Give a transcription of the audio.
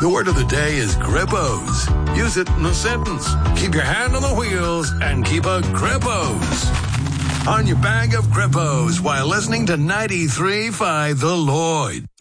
The word of the day is grippos. Use it in a sentence. Keep your hand on the wheels and keep a grippos on your bag of grippos while listening to 93.5 The Lloyd.